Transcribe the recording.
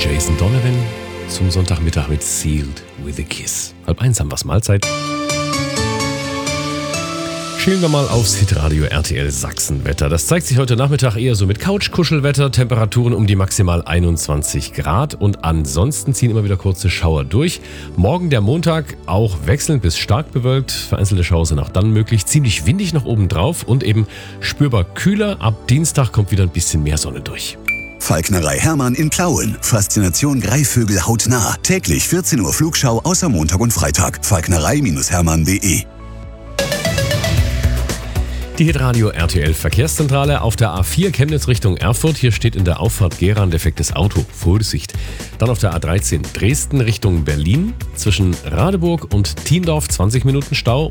Jason Donovan zum Sonntagmittag mit Sealed with a Kiss. 12:30 haben wir's, Mahlzeit. Schielen wir mal aufs Hitradio RTL Sachsenwetter. Das zeigt sich heute Nachmittag eher so mit Couch-Kuschelwetter, Temperaturen um die maximal 21 Grad und ansonsten ziehen immer wieder kurze Schauer durch. Morgen der Montag auch wechselnd bis stark bewölkt, vereinzelte Schauer sind auch dann möglich, ziemlich windig noch oben drauf und eben spürbar kühler. Ab Dienstag kommt wieder ein bisschen mehr Sonne durch. Falknerei Hermann in Plauen. Faszination Greifvögel hautnah. Täglich 14 Uhr Flugschau außer Montag und Freitag. Falknerei-hermann.de. Die Hitradio RTL Verkehrszentrale auf der A4 Chemnitz Richtung Erfurt. Hier steht in der Auffahrt Gera ein defektes Auto. Vorsicht. Dann auf der A13 Dresden Richtung Berlin. Zwischen Radeburg und Thiendorf 20 Minuten Stau.